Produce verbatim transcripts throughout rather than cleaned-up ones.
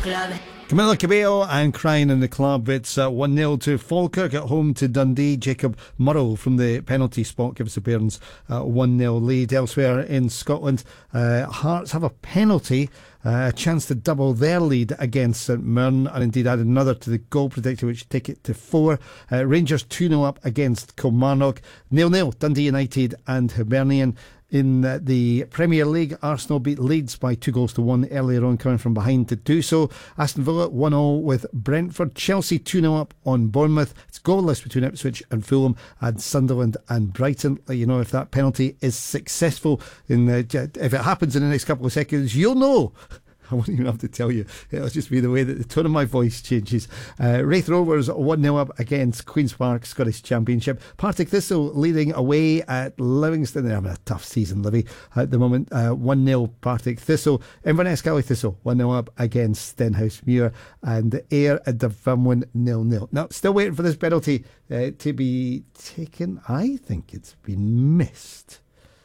Camilla Cabello and Crying in the Club. It's uh, one nil to Falkirk at home to Dundee. Jacob Murrow from the penalty spot gives the Bairns a one nil lead. Elsewhere in Scotland, uh, Hearts have a penalty, uh, a chance to double their lead against St Mirren, and indeed add another to the goal predictor, which take it to four. Uh, Rangers two nil up against Kilmarnock. nil nil Dundee United and Hibernian. In the Premier League, Arsenal beat Leeds by two goals to one earlier on, coming from behind to do so. Aston Villa one all with Brentford. Chelsea two nil up on Bournemouth. It's goalless between Ipswich and Fulham, and Sunderland and Brighton. You know, if that penalty is successful, in the, if it happens in the next couple of seconds, you'll know. I won't even have to tell you. It'll just be the way that the tone of my voice changes. Uh, Raith Rovers one nil up against Queen's Park Scottish Championship. Partick Thistle leading away at Livingston. They're having a tough season, Livy, at the moment. Uh, one nil Partick Thistle. Inverness Galley Thistle one nil up against Stenhousemuir. And Ayr at Dunfermline nil nil. Now, still waiting for this penalty uh, to be taken. I think it's been missed.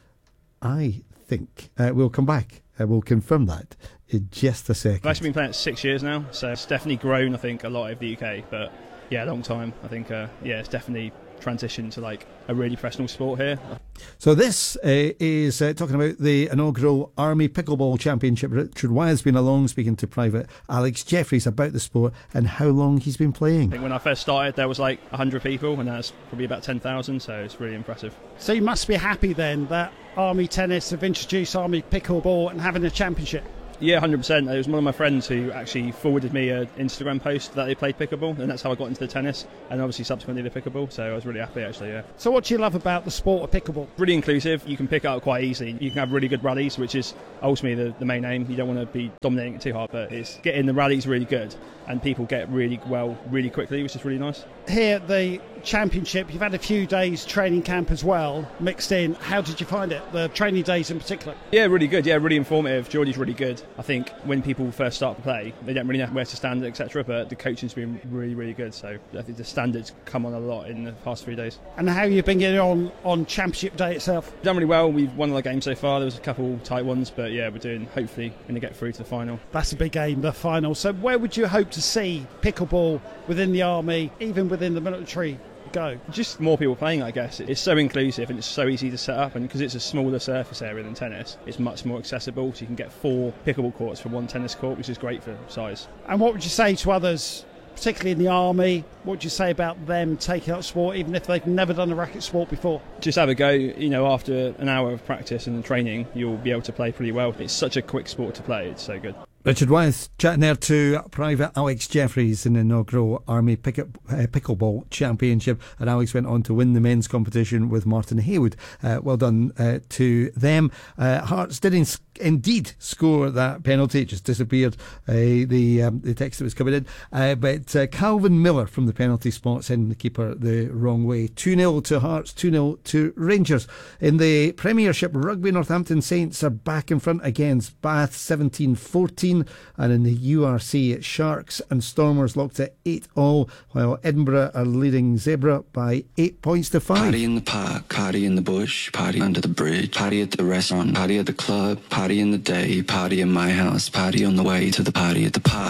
I think. Uh, we'll come back. Uh, we'll confirm that in just a second. I've actually been playing it six years now, so it's definitely grown, I think, a lot over the U K. But yeah, a long time. I think, uh, yeah, it's definitely transitioned to like a really professional sport here. So this uh, is uh, talking about the inaugural Army Pickleball Championship. Richard Wyeth's been along speaking to Private Alex Jeffries about the sport and how long he's been playing. I think when I first started there was like one hundred people, and now it's probably about ten thousand, so it's really impressive. So you must be happy then that Army Tennis have introduced Army Pickleball and having a championship. Yeah, one hundred percent. It was one of my friends who actually forwarded me an Instagram post that they played pickleball, and that's how I got into the tennis, and obviously subsequently the pickleball, so I was really happy actually, yeah. So what do you love about the sport of pickleball? Really inclusive. You can pick it up quite easily. You can have really good rallies, which is ultimately the, the main aim. You don't want to be dominating it too hard, but it's getting the rallies really good, and people get really well really quickly, which is really nice. Here at the championship, you've had a few days training camp as well mixed in. How did you find it, the training days in particular? Yeah, really good. Yeah, really informative. Geordie's really good. I think when people first start to play, they don't really know where to stand, et cetera. But the coaching's been really, really good. So I think the standards come on a lot in the past three days. And how have you been getting on on championship day itself? Done really well. We've won all the games so far. There was a couple tight ones, but yeah, we're doing. Hopefully, going to get through to the final. That's a big game, the final. So where would you hope to see pickleball within the army, even within the military, go? Just more people playing, I guess. It's so inclusive and it's so easy to set up, and because it's a smaller surface area than tennis, it's much more accessible, so you can get four pickleball courts for one tennis court, which is great for size. And what would you say to others, particularly in the army? What would you say about them taking up sport, even if they've never done a racket sport before? Just have a go. You know, after an hour of practice and training, you'll be able to play pretty well. It's such a quick sport to play. It's so good. Richard Wyeth chatting there to Private Alex Jeffries in the inaugural Army Pick- uh, Pickleball Championship, and Alex went on to win the men's competition with Martin Haywood. Uh, well done uh, to them. Uh, Hearts did in- indeed score that penalty. It just disappeared, uh, the um, the text that was coming in. Uh, but uh, Calvin Miller from the penalty spot sending the keeper the wrong way. two nil to Hearts, two nil to Rangers. In the Premiership, Rugby, Northampton Saints are back in front against Bath, seventeen fourteen. And in the U R C, Sharks and Stormers locked at eight all, while Edinburgh are leading Zebra by eight points to five. Party in the park, party in the bush, party under the bridge, party at the restaurant, party at the club, party in the day, party in my house, party on the way to the party at the park.